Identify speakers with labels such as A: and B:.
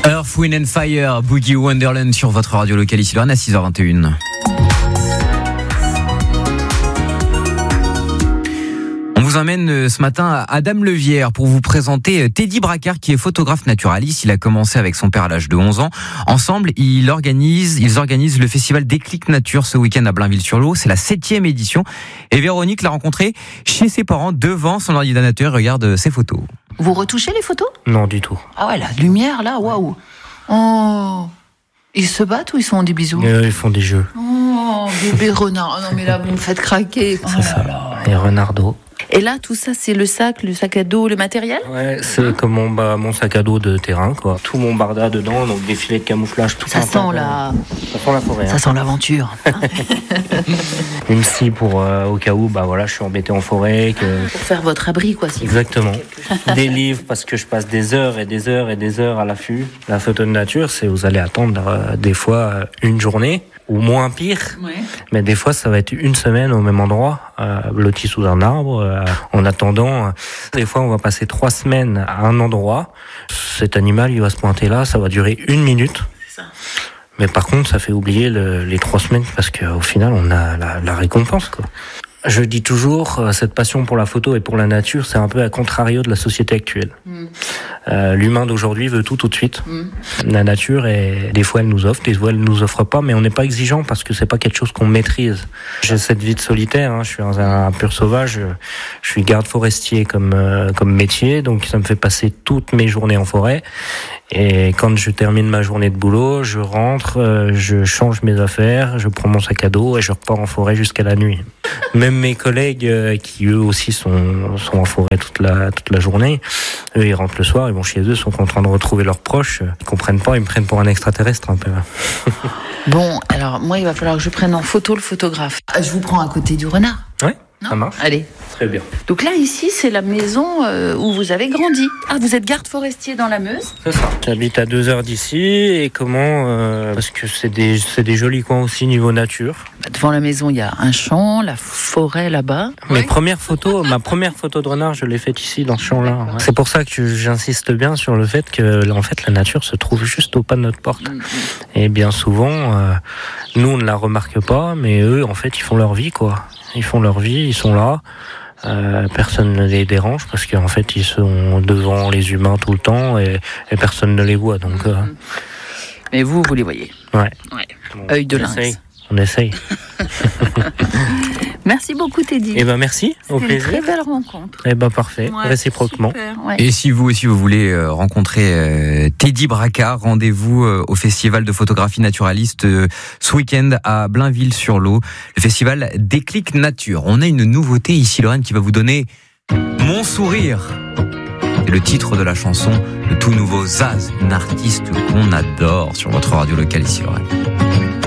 A: Earth, Wind and Fire, Boogie Wonderland sur votre radio locale ici Lorraine à 6h21. On vous emmène ce matin à Dame-le-Vière pour vous présenter Teddy Bracard qui est photographe naturaliste. Il a commencé avec son père à l'âge de 11 ans. Ensemble, ils organisent le festival Déclic Nature ce week-end à Blainville-sur-Lot. C'est la 7e édition. Et Véronique l'a rencontré chez ses parents devant son ordinateur. Regarde ses photos.
B: Vous retouchez les photos ?
C: Non, du tout.
B: Ah ouais, la lumière là, waouh. Oh. Ils se battent ou ils font des bisous ?
C: Ils font des jeux.
B: Oh, bébé renard. Oh non mais là, vous me faites craquer.
C: C'est ça. Et Renardo.
B: Et là, tout ça, c'est le sac à dos, le matériel ?
C: Ouais, c'est comme mon sac à dos de terrain, quoi. Tout mon barda dedans, donc des filets de camouflage, tout ça.
B: Ça sent la
C: forêt.
B: Ça sent l'aventure.
C: Même si au cas où, je suis embêté en forêt.
B: Pour faire votre abri, quoi. Si
C: Exactement. Des livres, parce que je passe des heures et des heures et des heures à l'affût. La photo de nature, c'est vous allez attendre des fois une journée. Ou moins pire, ouais. Mais des fois ça va être une semaine au même endroit, blotti sous un arbre, en attendant. Des fois on va passer 3 semaines à un endroit, cet animal il va se pointer là, ça va durer 1 minute. C'est ça. Mais par contre ça fait oublier les 3 semaines parce qu'au final on a la récompense, quoi. Je dis toujours, cette passion pour la photo et pour la nature, c'est un peu à contrario de la société actuelle. L'humain d'aujourd'hui veut tout de suite. La nature, des fois elle nous offre, des fois elle nous offre pas, mais on n'est pas exigeant parce que c'est pas quelque chose qu'on maîtrise. J'ai cette vie de solitaire, je suis un pur sauvage, je suis garde forestier comme métier, donc ça me fait passer toutes mes journées en forêt. Et quand je termine ma journée de boulot, je rentre, je change mes affaires, je prends mon sac à dos et je repars en forêt jusqu'à la nuit. Même mes collègues qui eux aussi sont en forêt toute la journée, eux ils rentrent le soir, ils vont chez eux, sont en train de retrouver leurs proches, ils comprennent pas, ils me prennent pour un extraterrestre un peu.
B: Bon, alors moi il va falloir que je prenne en photo le photographe. Je vous prends à côté du renard.
C: Ouais, ça marche.
B: Allez.
C: Très bien.
B: Donc là, ici, c'est la maison où vous avez grandi. Ah, vous êtes garde forestier dans la Meuse ?
C: C'est ça. J'habite à 2 heures d'ici et parce que c'est des jolis coins aussi niveau nature.
B: Devant la maison, il y a un champ, la forêt là-bas.
C: Ma première photo de renard, je l'ai faite ici dans ce champ-là. Ouais. C'est pour ça que j'insiste bien sur le fait que en fait la nature se trouve juste au pas de notre porte. Et bien souvent, nous on ne la remarque pas, mais eux en fait ils font leur vie, quoi. Ils font leur vie, ils sont là. Personne ne les dérange parce qu'en fait ils sont devant les humains tout le temps et personne ne les voit, donc.
B: Mais vous les voyez.
C: Ouais.
B: Bon, œil de lynx.
C: On essaye.
B: Merci beaucoup Teddy.
C: Merci, au plaisir.
B: C'était une très belle rencontre.
C: Parfait, ouais, réciproquement.
B: Super, ouais.
A: Et si vous aussi vous voulez rencontrer Teddy Bracard, rendez-vous au festival de photographie naturaliste ce week-end à Blainville-sur-Lot, le festival Déclic Nature. On a une nouveauté ici Lorraine qui va vous donner Mon sourire. C'est le titre de la chanson, le tout nouveau Zaz, une artiste qu'on adore sur votre radio locale ici Lorraine.